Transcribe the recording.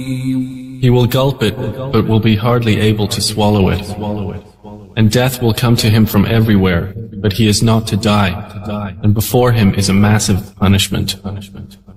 He will gulp it, but will be hardly able to swallow it. And death will come to him from everywhere, but he is not to die, and before him is a massive punishment.